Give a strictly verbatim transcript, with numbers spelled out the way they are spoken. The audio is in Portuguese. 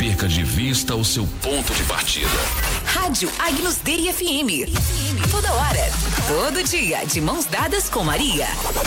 perca de vista o seu ponto de partida. Rádio Agnus Dei F M. Toda hora, todo dia, de mãos dadas com Maria.